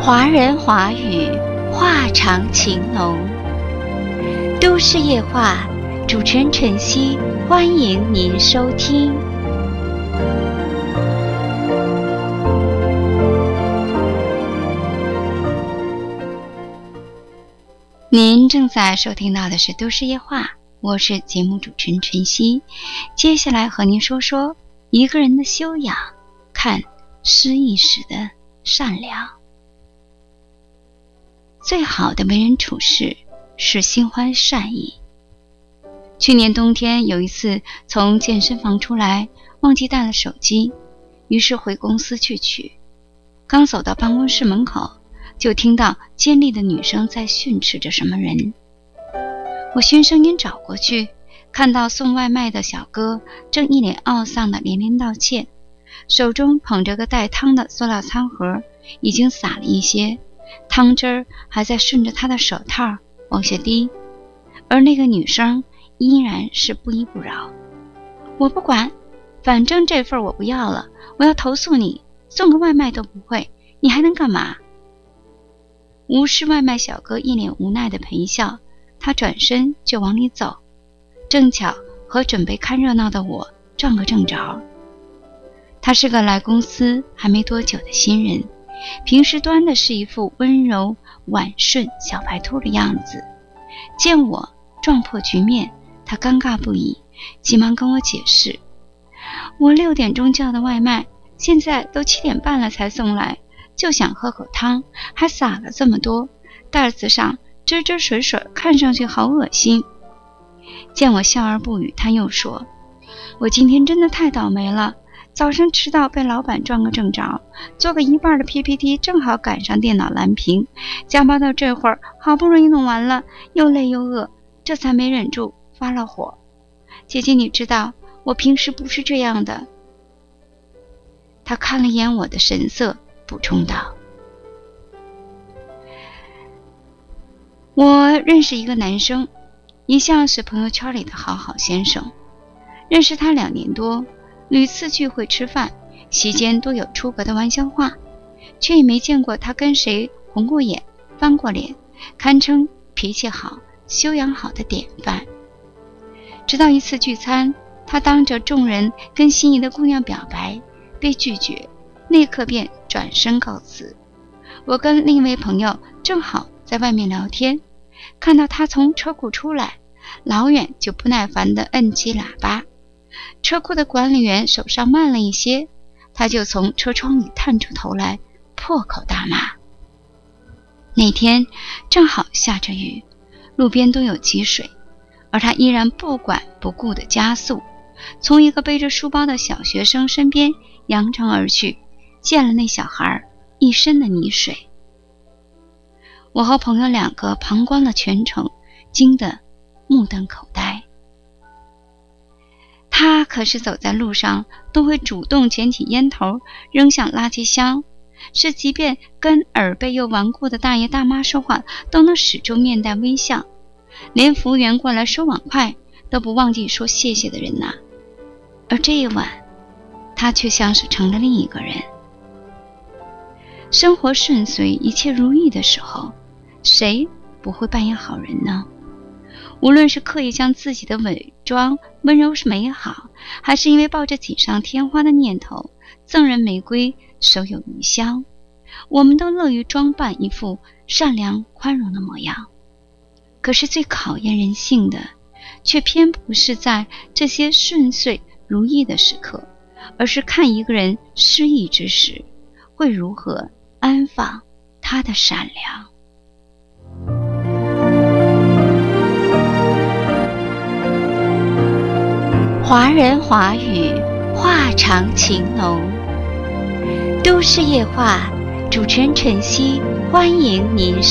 华人华语，话长情浓。都市夜话，主持人晨曦，欢迎您收听。您正在收听到的是都市夜话，我是节目主持人晨曦。接下来和您说说一个人的修养，看失意时的善良。最好的为人处事是心怀善意。去年冬天有一次从健身房出来，忘记带了手机，于是回公司去取。刚走到办公室门口，就听到尖利的女声在训斥着什么人。我循声音找过去，看到送外卖的小哥正一脸懊丧地连连道歉，手中捧着个带汤的塑料餐盒，已经洒了一些，汤汁儿还在顺着他的手套往下滴，而那个女生依然是不依不饶。我不管，反正这份我不要了，我要投诉你，送个外卖都不会，你还能干嘛？无视外卖小哥一脸无奈的陪笑，他转身就往里走，正巧和准备看热闹的我撞个正着。他是个来公司还没多久的新人，平时端的是一副温柔婉顺小白兔的样子，见我撞破局面，他尴尬不已，急忙跟我解释，我6点钟叫的外卖，现在都7点半了才送来，就想喝口汤，还撒了这么多，袋子上汁汁水水，看上去好恶心。见我笑而不语，他又说，我今天真的太倒霉了，早上迟到被老板撞个正着，做个一半的 PPT 正好赶上电脑蓝屏，加班到这会儿好不容易弄完了，又累又饿，这才没忍住发了火。姐姐你知道我平时不是这样的。他看了一眼我的神色，补充道，我认识一个男生，一向是朋友圈里的好先生，认识他2年多，屡次聚会吃饭，席间都有出格的玩笑话，却也没见过他跟谁红过眼翻过脸，堪称脾气好修养好的典范。直到一次聚餐，他当着众人跟心仪的姑娘表白，被拒绝，那刻便转身告辞。我跟另一位朋友正好在外面聊天，看到他从车库出来，老远就不耐烦地摁起喇叭，车库的管理员手上慢了一些，他就从车窗里探出头来，破口大骂。那天正好下着雨，路边都有积水，而他依然不管不顾地加速，从一个背着书包的小学生身边扬长而去，溅了那小孩一身的泥水。我和朋友2个旁观了全程，惊得目瞪口呆。他可是走在路上都会主动捡起烟头扔向垃圾箱，是即便跟耳背又顽固的大爷大妈说话都能始终面带微笑，连服务员过来收碗筷都不忘记说谢谢的人呐。而这一晚，他却像是成了另一个人。生活顺遂一切如意的时候，谁不会扮演好人呢？无论是刻意将自己的伪装温柔是美好，还是因为抱着锦上添花的念头，赠人玫瑰手有余香，我们都乐于装扮一副善良宽容的模样。可是最考验人性的，却偏不是在这些顺遂如意的时刻，而是看一个人失意之时，会如何安放他的善良。华人华语，话长情浓。都市夜话，主持人晨曦，欢迎您收